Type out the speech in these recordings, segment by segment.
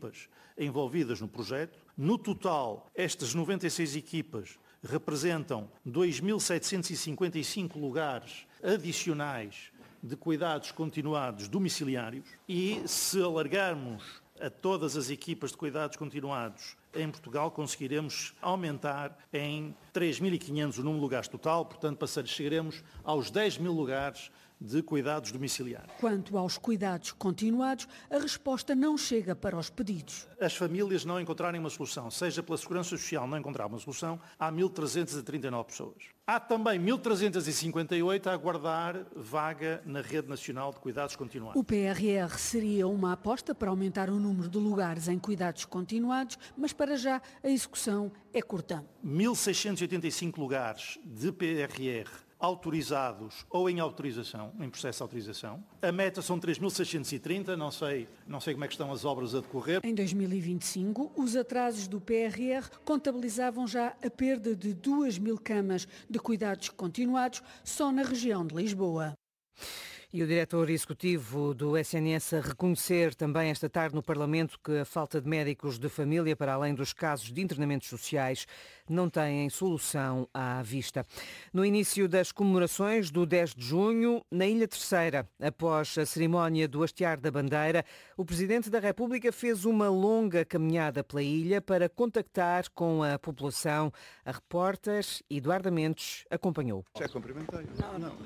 equipas envolvidas no projeto. No total, estas 96 equipas representam 2.755 lugares adicionais de cuidados continuados domiciliários e, se alargarmos a todas as equipas de cuidados continuados em Portugal, conseguiremos aumentar em 3.500 o número de lugares total, portanto chegaremos aos 10.000 lugares de cuidados domiciliários. Quanto aos cuidados continuados, a resposta não chega para os pedidos. As famílias não encontrarem uma solução, seja pela Segurança Social não encontrar uma solução, há 1.339 pessoas. Há também 1.358 a aguardar vaga na Rede Nacional de Cuidados Continuados. O PRR seria uma aposta para aumentar o número de lugares em cuidados continuados, mas para já a execução é curta. 1.685 lugares de PRR autorizados ou em autorização, em processo de autorização. A meta são 3.630, não sei como é que estão as obras a decorrer. Em 2025, os atrasos do PRR contabilizavam já a perda de 2.000 camas de cuidados continuados só na região de Lisboa. E o diretor executivo do SNS a reconhecer também esta tarde no Parlamento que a falta de médicos de família, para além dos casos de internamentos sociais, não têm solução à vista. No início das comemorações do 10 de junho, na Ilha Terceira, após a cerimónia do hastear da bandeira, o Presidente da República fez uma longa caminhada pela ilha para contactar com a população. A repórter Eduarda Mendes acompanhou. Já cumprimentei. Não.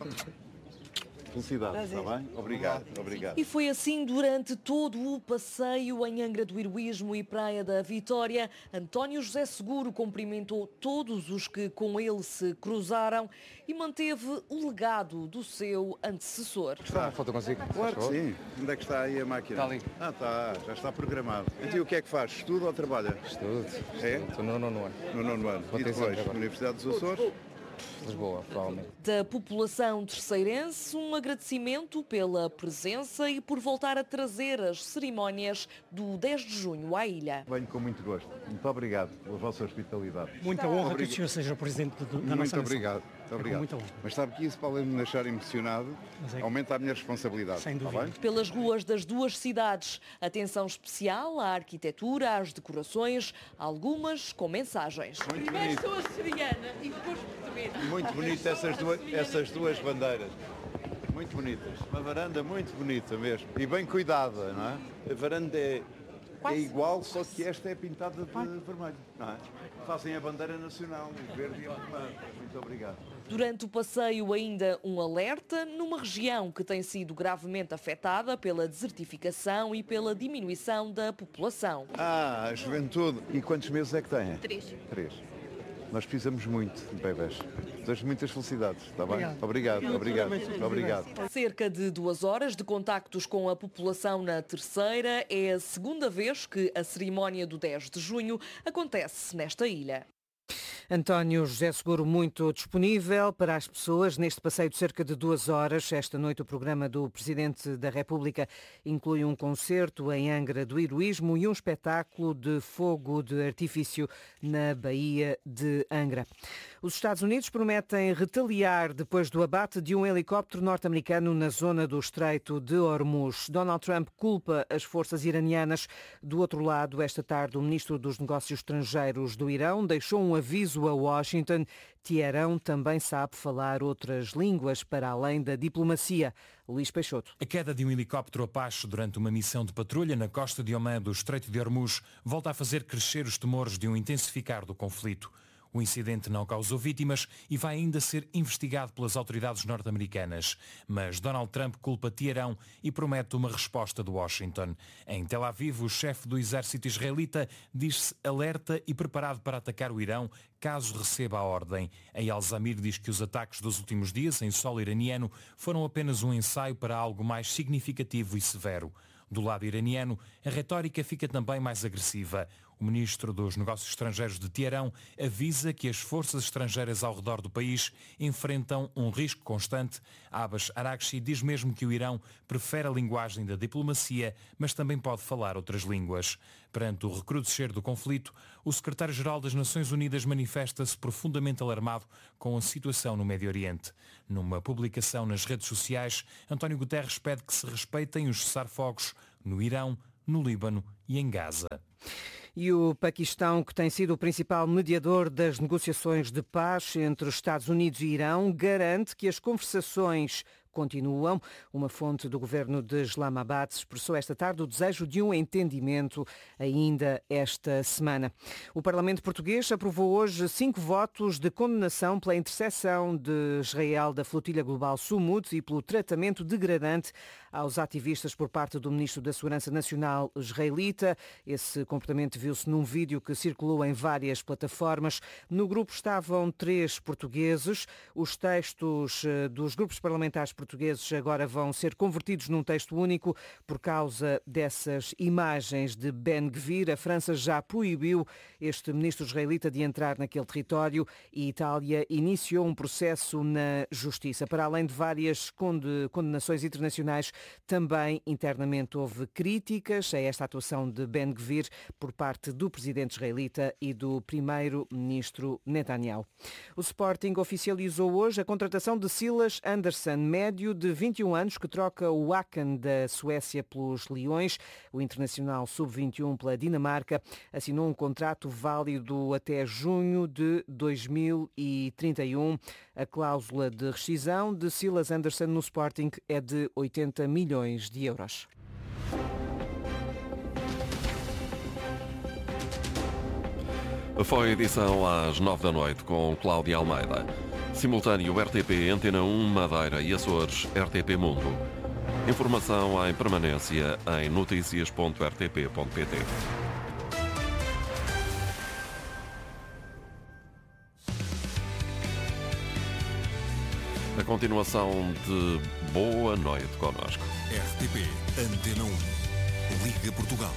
Felicidades, está bem? Obrigado. E foi assim durante todo o passeio em Angra do Heroísmo e Praia da Vitória. António José Seguro cumprimentou todos os que com ele se cruzaram e manteve o legado do seu antecessor. Está a foto consigo? Claro que sim. Onde é que está aí a máquina? Está ali. Está, já está programado. E o que é que faz? Estuda ou trabalha? Estudo. É? Estou no nono ano. No nono ano. E depois, Universidade dos Açores? Lisboa, provavelmente. Da população terceirense, um agradecimento pela presença e por voltar a trazer as cerimónias do 10 de junho à ilha. Venho com muito gosto. Muito obrigado pela vossa hospitalidade. Muita honra que o senhor seja o presidente da nossa nação. Muito obrigado. Muita honra. Mas sabe que isso, para além de me deixar emocionado, aumenta a minha responsabilidade. Sem dúvida. Está bem? Pelas ruas das duas cidades, atenção especial à arquitetura, às decorações, algumas com mensagens. Muito bonito. Sou açoriana e depois portuguesa. Muito bonito essas duas bandeiras. Muito bonitas. Uma varanda muito bonita mesmo. E bem cuidada, não é? A varanda é igual, só que esta é pintada de vermelho, não é? Fazem a bandeira nacional, o verde e o vermelho. Muito obrigado. Durante o passeio ainda um alerta numa região que tem sido gravemente afetada pela desertificação e pela diminuição da população. A juventude. E quantos meses é que tem? 3. Nós precisamos muito de bebés. Desejo muitas felicidades, está bem? Obrigado. Cerca de 2 horas de contactos com a população na Terceira. É a segunda vez que a cerimónia do 10 de junho acontece nesta ilha. António José Seguro muito disponível para as pessoas neste passeio de cerca de 2 horas. Esta noite o programa do Presidente da República inclui um concerto em Angra do Heroísmo e um espetáculo de fogo de artifício na Baía de Angra. Os Estados Unidos prometem retaliar depois do abate de um helicóptero norte-americano na zona do Estreito de Hormuz. Donald Trump culpa as forças iranianas. Do outro lado, esta tarde, o ministro dos Negócios Estrangeiros do Irão deixou um aviso a Washington. Teherão também sabe falar outras línguas para além da diplomacia. Luís Peixoto. A queda de um helicóptero Apache durante uma missão de patrulha na costa de Omã do Estreito de Hormuz volta a fazer crescer os temores de um intensificar do conflito. O incidente não causou vítimas e vai ainda ser investigado pelas autoridades norte-americanas. Mas Donald Trump culpa Teherão e promete uma resposta de Washington. Em Tel Aviv, o chefe do exército israelita diz-se alerta e preparado para atacar o Irão caso receba a ordem. Eyal Zamir diz que os ataques dos últimos dias em solo iraniano foram apenas um ensaio para algo mais significativo e severo. Do lado iraniano, a retórica fica também mais agressiva. O ministro dos Negócios Estrangeiros de Teherão avisa que as forças estrangeiras ao redor do país enfrentam um risco constante. Abbas Araghchi diz mesmo que o Irão prefere a linguagem da diplomacia, mas também pode falar outras línguas. Perante o recrudescer do conflito, o secretário-geral das Nações Unidas manifesta-se profundamente alarmado com a situação no Médio Oriente. Numa publicação nas redes sociais, António Guterres pede que se respeitem os cessar-fogos no Irão, no Líbano e em Gaza. E o Paquistão, que tem sido o principal mediador das negociações de paz entre os Estados Unidos e Irão, garante que as conversações continuam. Uma fonte do governo de Islamabad expressou esta tarde o desejo de um entendimento ainda esta semana. O Parlamento português aprovou hoje 5 votos de condenação pela interseção de Israel da flotilha global Sumud e pelo tratamento degradante aos ativistas por parte do Ministro da Segurança Nacional israelita. Esse comportamento viu-se num vídeo que circulou em várias plataformas. No grupo estavam 3 portugueses. Os textos dos grupos parlamentares portugueses agora vão ser convertidos num texto único por causa dessas imagens de Ben Gvir. A França já proibiu este ministro israelita de entrar naquele território e Itália iniciou um processo na Justiça. Para além de várias condenações internacionais, também internamente houve críticas a esta atuação de Ben Gvir por parte do presidente israelita e do primeiro-ministro Netanyahu. O Sporting oficializou hoje a contratação de Silas Andersson, médio de 21 anos, que troca o Aken da Suécia pelos Leões. O internacional sub-21 pela Dinamarca assinou um contrato válido até junho de 2031. A cláusula de rescisão de Silas Andersson no Sporting é de 80 milhões de euros. Foi a edição às 9 da noite com Cláudia Almeida. Simultâneo RTP Antena 1 Madeira e Açores RTP Mundo. Informação em permanência em noticias.rtp.pt. A continuação de Boa Noite connosco. RTP Antena 1 Liga Portugal.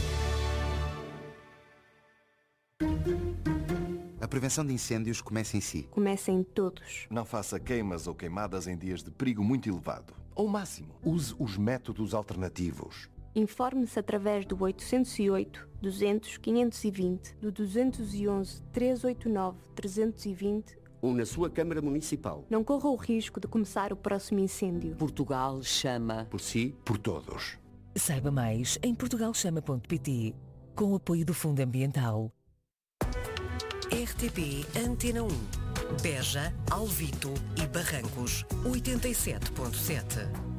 A prevenção de incêndios começa em si. Começa em todos. Não faça queimas ou queimadas em dias de perigo muito elevado. Ao máximo, use os métodos alternativos. Informe-se através do 808 200 520, do 211 389 320 ou na sua Câmara Municipal. Não corra o risco de começar o próximo incêndio. Portugal chama. Por si, por todos. Saiba mais em portugalchama.pt, com o apoio do Fundo Ambiental. RTP Antena 1. Beja, Alvito e Barrancos, 87.7.